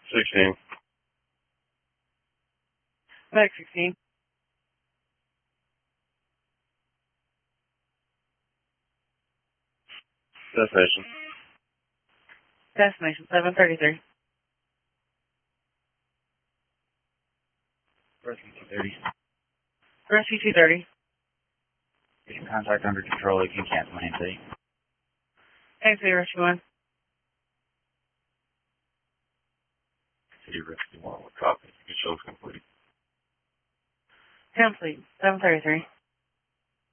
16. Medic 16. Destination. Destination 733. Rescue 230. Rescue 230. Station contact under control. You can cancel Haines City. Haines City Rescue 1. City Rescue 1 with copy. Control's complete. Complete. 733.